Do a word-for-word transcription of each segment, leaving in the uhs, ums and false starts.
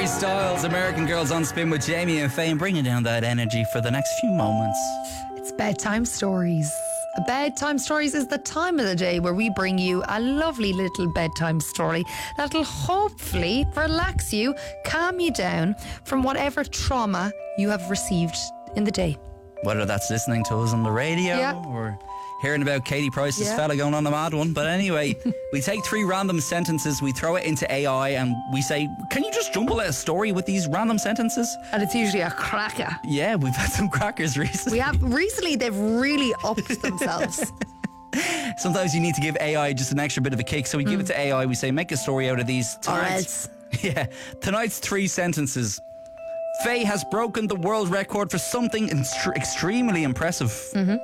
Harry Styles, American Girls on Spin with Jamie and Faye, and bringing down that energy for the next few moments. It's bedtime stories. Bedtime stories is the time of the day where we bring you a lovely little bedtime story that'll hopefully relax you, calm you down from whatever trauma you have received in the day. Whether that's listening to us on the radio Yeah. or hearing about Katie Price's Yeah. fella going on a mad one. But anyway, we take three random sentences, we throw it into A I, and we say, can you just jumble a story with these random sentences? And it's usually a cracker. Yeah, we've had some crackers recently. We have recently they've really upped themselves. Sometimes you need to give A I just an extra bit of a kick. So we give it to A I, we say, make a story out of these. Or Tonight's- else. Yeah, tonight's three sentences. Faye has broken the world record for something inst- extremely impressive. Mm-hmm.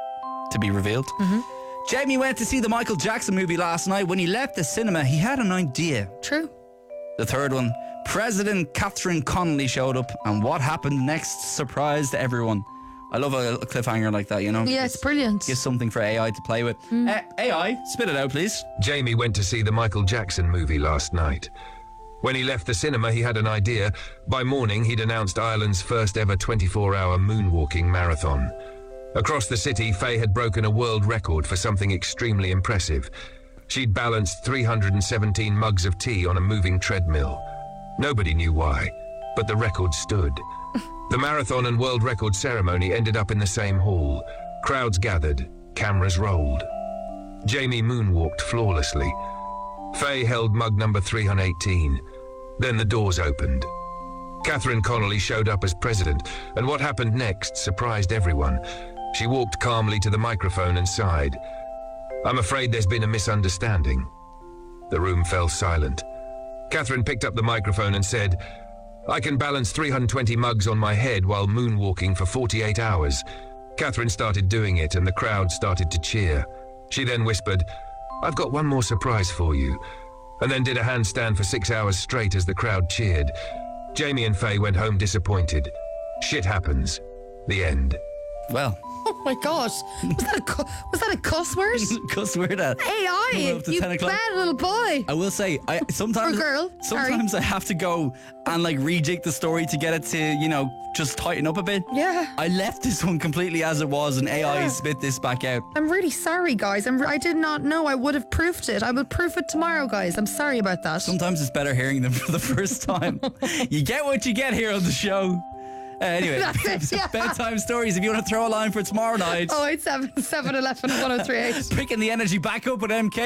To be revealed. Mm-hmm. Jamie went to see the Michael Jackson movie last night. When he left the cinema, he had an idea. True. The third one, President Catherine Connolly showed up, and what happened next surprised everyone. I love a, a cliffhanger like that, you know? Yeah, it's brilliant. Give something for A I to play with. Uh, A I, spit it out, please. Jamie went to see the Michael Jackson movie last night. When he left the cinema, he had an idea. By morning, he'd announced Ireland's first ever twenty-four hour moonwalking marathon. Across the city, Faye had broken a world record for something extremely impressive. She'd balanced three hundred seventeen mugs of tea on a moving treadmill. Nobody knew why, but the record stood. The marathon and world record ceremony ended up in the same hall. Crowds gathered, cameras rolled. Jamie moonwalked flawlessly. Faye held mug number three hundred eighteen. Then the doors opened. Catherine Connolly showed up as president, and what happened next surprised everyone. She walked calmly to the microphone and sighed. I'm afraid there's been a misunderstanding. The room fell silent. Catherine picked up the microphone and said, I can balance three hundred twenty mugs on my head while moonwalking for forty-eight hours. Catherine started doing it, and the crowd started to cheer. She then whispered, I've got one more surprise for you, and then did a handstand for six hours straight as the crowd cheered. Jamie and Faye went home disappointed. Shit happens. The end. Well, Oh my god. Was that a, cu- was that a cuss word? cuss word at A I, Coming up to you ten o'clock. bad little boy. I will say, I sometimes Or girl, sorry. sometimes I have to go and like rejig the story to get it to, you know, just tighten up a bit. Yeah. I left this one completely as it was, and A I Yeah. spit this back out. I'm really sorry, guys. I'm, I did not know. I would have proofed it. I will proof it tomorrow, guys. I'm sorry about that. Sometimes it's better hearing them for the first time. You get what you get here on the show. Uh, anyway, That's it, yeah. bedtime stories. If you want to throw a line for tomorrow night, oh eight seven, seven one one, one oh three eight. picking the energy back up with M K.